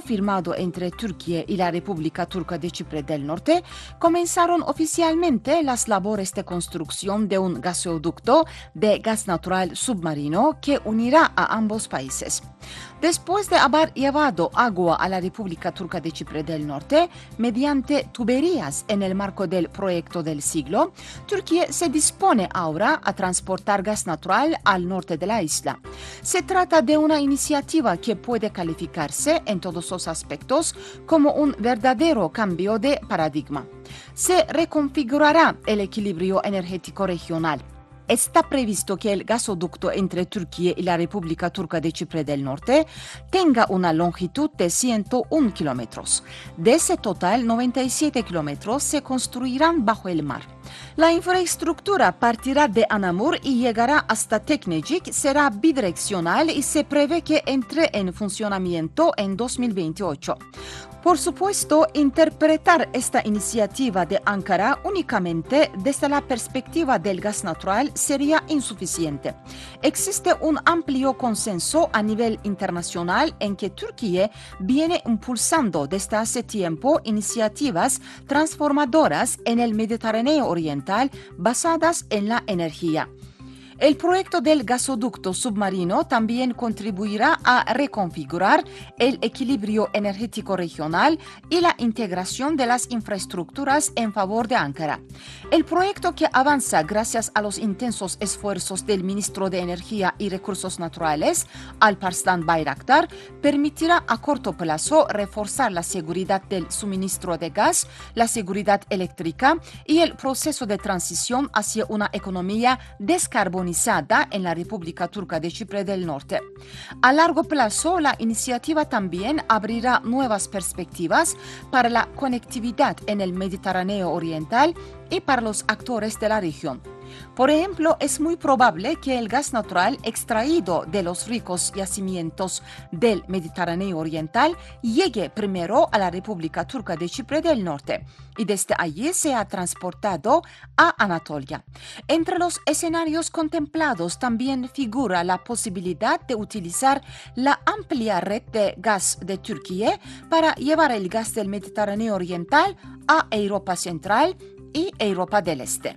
firmado entre Turquía y la República Turca de Chipre del Norte, comenzaron oficialmente las labores de construcción de un gasoducto de gas natural submarino que unirá a ambos países. Después de haber llevado agua a la República Turca de Chipre del Norte mediante tuberías en el marco del proyecto del siglo, Turquía se dispone ahora a transportar gas natural al norte de la isla. Se trata de una iniciativa que puede calificarse en todos los aspectos como un verdadero cambio de paradigma. Se reconfigurará el equilibrio energético regional. Está previsto que el gasoducto entre Turquía y la República Turca de Chipre del Norte tenga una longitud de 101 kilómetros. De ese total, 97 kilómetros se construirán bajo el mar. La infraestructura partirá de Anamur y llegará hasta Teknecik, será bidireccional y se prevé que entre en funcionamiento en 2028. Por supuesto, interpretar esta iniciativa de Ankara únicamente desde la perspectiva del gas natural sería insuficiente. Existe un amplio consenso a nivel internacional en que Turquía viene impulsando desde hace tiempo iniciativas transformadoras en el Mediterráneo Oriental basadas en la energía. El proyecto del gasoducto submarino también contribuirá a reconfigurar el equilibrio energético regional y la integración de las infraestructuras en favor de Ankara. El proyecto, que avanza gracias a los intensos esfuerzos del ministro de Energía y Recursos Naturales, Alparslan Bayraktar, permitirá a corto plazo reforzar la seguridad del suministro de gas, la seguridad eléctrica y el proceso de transición hacia una economía descarbonizada en la República Turca de Chipre del Norte. A largo plazo, la iniciativa también abrirá nuevas perspectivas para la conectividad en el Mediterráneo Oriental y para los actores de la región. Por ejemplo, es muy probable que el gas natural extraído de los ricos yacimientos del Mediterráneo Oriental llegue primero a la República Turca de Chipre del Norte y desde allí sea transportado a Anatolia. Entre los escenarios contemplados también figura la posibilidad de utilizar la amplia red de gas de Turquía para llevar el gas del Mediterráneo Oriental a Europa Central y Europa del Este.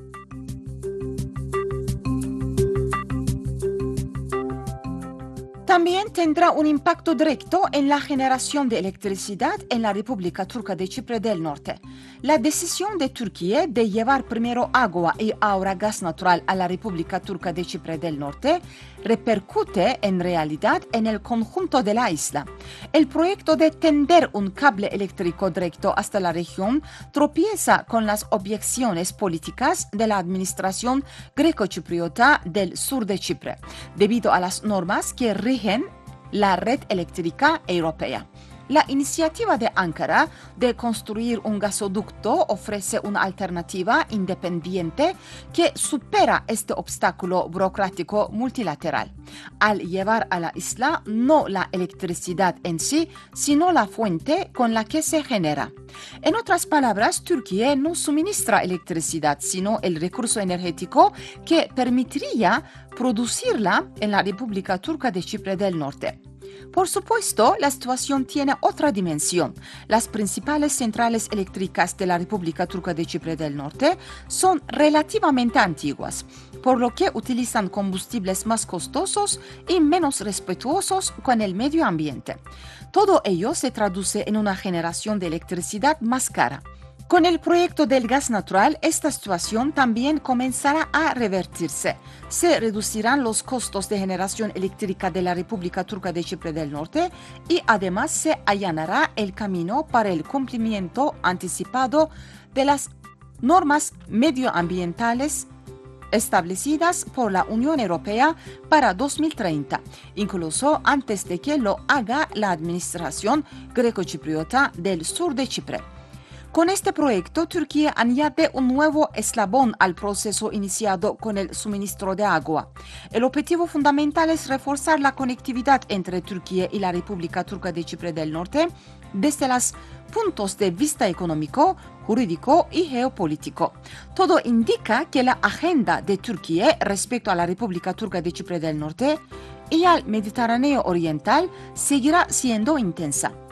También tendrá un impacto directo en la generación de electricidad en la República Turca de Chipre del Norte. La decisión de Turquía de llevar primero agua y ahora gas natural a la República Turca de Chipre del Norte repercute en realidad en el conjunto de la isla. El proyecto de tender un cable eléctrico directo hasta la región tropieza con las objeciones políticas de la administración greco-chipriota del sur de Chipre, debido a las normas que rigen la red eléctrica europea. La iniciativa de Ankara de construir un gasoducto ofrece una alternativa independiente que supera este obstáculo burocrático multilateral, al llevar a la isla no la electricidad en sí, sino la fuente con la que se genera. En otras palabras, Turquía no suministra electricidad, sino el recurso energético que permitiría producirla en la República Turca de Chipre del Norte. Por supuesto, la situación tiene otra dimensión. Las principales centrales eléctricas de la República Turca de Chipre del Norte son relativamente antiguas, por lo que utilizan combustibles más costosos y menos respetuosos con el medio ambiente. Todo ello se traduce en una generación de electricidad más cara. Con el proyecto del gas natural, esta situación también comenzará a revertirse. Se reducirán los costos de generación eléctrica de la República Turca de Chipre del Norte y además se allanará el camino para el cumplimiento anticipado de las normas medioambientales establecidas por la Unión Europea para 2030, incluso antes de que lo haga la administración greco-chipriota del sur de Chipre. Con este proyecto, Turquía añade un nuevo eslabón al proceso iniciado con el suministro de agua. El objetivo fundamental es reforzar la conectividad entre Turquía y la República Turca de Chipre del Norte desde los puntos de vista económico, jurídico y geopolítico. Todo indica que la agenda de Turquía respecto a la República Turca de Chipre del Norte y al Mediterráneo Oriental seguirá siendo intensa.